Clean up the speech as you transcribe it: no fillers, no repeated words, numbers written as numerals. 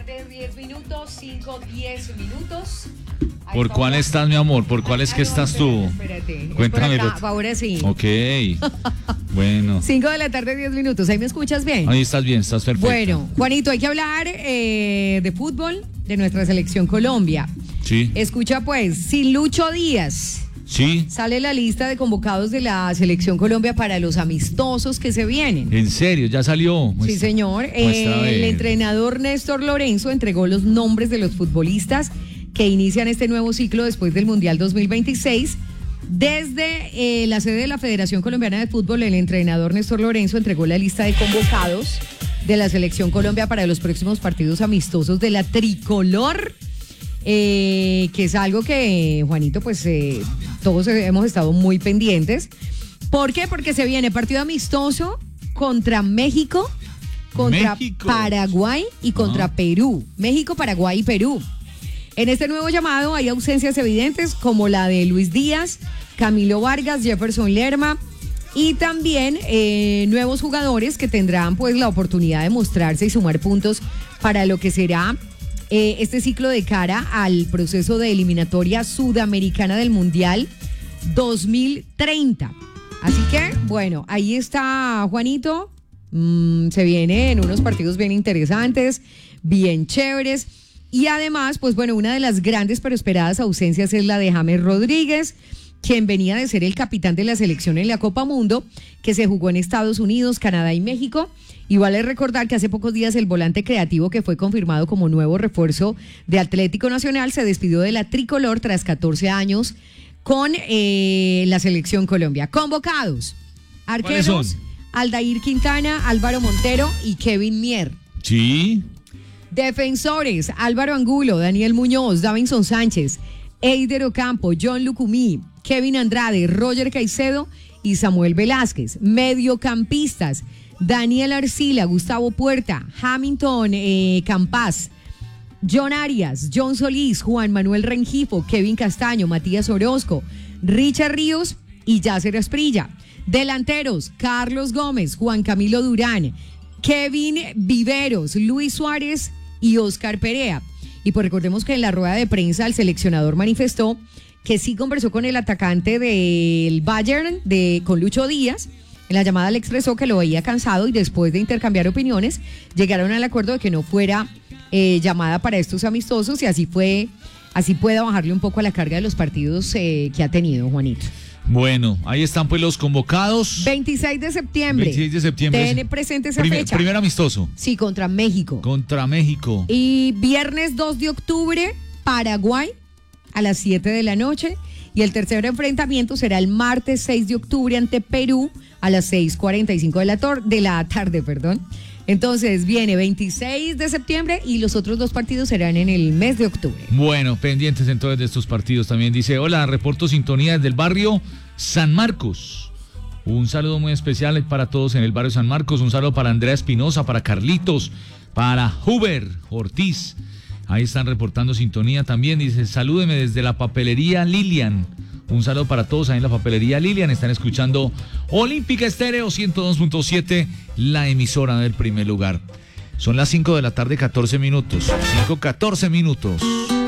tarde, 10 minutos, 5:10. ¿Por cuál estás, mi amor? ¿Por cuál es que estás tú? Espérate. Cuéntame. Por acá, ahora sí. Ok. Bueno. 5 de la tarde, 10 minutos. ¿Ahí me escuchas bien? Ahí estás bien, estás perfecto. Bueno, Juanito, hay que hablar de fútbol, de nuestra selección Colombia. Sí. Escucha pues, sin Lucho Díaz. Sí. Sale la lista de convocados de la selección Colombia para los amistosos que se vienen. ¿En serio? ¿Ya salió? Sí, señor. El entrenador Néstor Lorenzo entregó los nombres de los futbolistas que inician este nuevo ciclo después del Mundial 2026. Desde la sede de la Federación Colombiana de Fútbol, el entrenador Néstor Lorenzo entregó la lista de convocados de la selección Colombia para los próximos partidos amistosos de la tricolor. Que es algo que, Juanito, pues todos hemos estado muy pendientes. ¿Por qué? Porque se viene partido amistoso contra México, contra Paraguay y contra Perú. México, Paraguay y Perú. En este nuevo llamado hay ausencias evidentes como la de Luis Díaz, Camilo Vargas, Jefferson Lerma y también nuevos jugadores que tendrán pues la oportunidad de mostrarse y sumar puntos para lo que será este ciclo de cara al proceso de eliminatoria sudamericana del Mundial 2030. Así que, bueno, ahí está Juanito. Se vienen unos partidos bien interesantes, bien chéveres. Y además, pues bueno, una de las grandes pero esperadas ausencias es la de James Rodríguez, quien venía de ser el capitán de la selección en la Copa Mundo, que se jugó en Estados Unidos, Canadá y México. Y vale recordar que hace pocos días el volante creativo que fue confirmado como nuevo refuerzo de Atlético Nacional se despidió de la tricolor tras 14 años con la selección Colombia. Convocados: arqueros, Aldair Quintana, Álvaro Montero y Kevin Mier. Sí. Defensores: Álvaro Angulo, Daniel Muñoz, Davinson Sánchez, Eider Ocampo, John Lucumí, Kevin Andrade, Roger Caicedo y Samuel Velázquez. Mediocampistas: Daniel Arcila, Gustavo Puerta, Hamilton Campas, John Arias, John Solís, Juan Manuel Rengifo, Kevin Castaño, Matías Orozco, Richard Ríos y Yasser Asprilla. Delanteros: Carlos Gómez, Juan Camilo Durán, Kevin Viveros, Luis Suárez y Oscar Perea. Y pues recordemos que en la rueda de prensa el seleccionador manifestó que sí conversó con el atacante del Bayern, con Lucho Díaz. En la llamada le expresó que lo veía cansado y después de intercambiar opiniones llegaron al acuerdo de que no fuera llamada para estos amistosos y así pueda bajarle un poco a la carga de los partidos que ha tenido, Juanito. Bueno, ahí están pues los convocados. 26 de septiembre. 26 de septiembre. Ten presente esa fecha. Primer amistoso. Sí, contra México. Contra México. Y viernes 2 de octubre, Paraguay, a las 7 de la noche. Y el tercer enfrentamiento será el martes 6 de octubre ante Perú a las 6:45 de la tarde. Entonces viene 26 de septiembre y los otros dos partidos serán en el mes de octubre. Bueno, pendientes entonces de estos partidos también. Dice: hola, reporto sintonía desde el barrio San Marcos. Un saludo muy especial para todos en el barrio San Marcos. Un saludo para Andrea Espinosa, para Carlitos, para Huber Ortiz. Ahí están reportando sintonía también. Dice: salúdeme desde la papelería Lilian. Un saludo para todos ahí en la papelería Lilian. Están escuchando Olímpica Estéreo 102.7, la emisora del primer lugar. Son las 5 de la tarde, 14 minutos. 5:14 minutos.